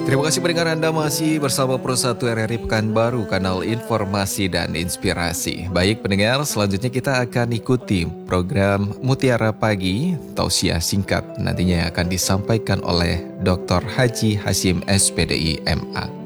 Terima kasih pendengar Anda masih bersama Pro 1 RRI Pekanbaru, kanal informasi dan inspirasi. Baik pendengar, selanjutnya kita akan ikuti program Mutiara Pagi, tausiah singkat nantinya akan disampaikan oleh Dr. Haji Hasyim SPDI MA.